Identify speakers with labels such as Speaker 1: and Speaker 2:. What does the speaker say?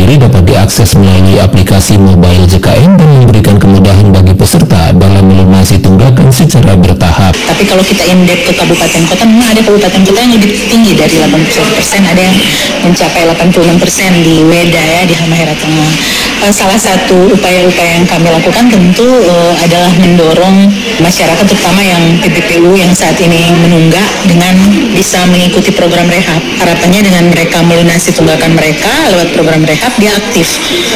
Speaker 1: sendiri dapat diakses melalui aplikasi mobile JKN dan memberikan kemudahan bagi peserta dalam melunasi tunggakan secara bertahap.
Speaker 2: Tapi kalau kita indep ke kabupaten kota, memang ada kabupaten kota yang lebih tinggi dari 80%, ada yang mencapai 86% di Weda ya, di Halmahera Tengah. Salah satu upaya-upaya yang kami lakukan tentu adalah mendorong masyarakat terutama yang PPPU yang saat ini menunggak dengan bisa mengikuti program rehab. Harapannya dengan mereka melunasi tunggakan mereka lewat program rehab, dia aktif